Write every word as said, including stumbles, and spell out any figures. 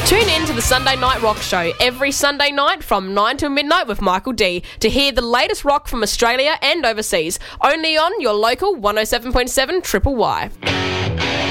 Tune in to the Sunday Night Rock Show every Sunday night from nine till midnight with Michael D to hear the latest rock from Australia and overseas, only on your local one oh seven point seven Triple Y.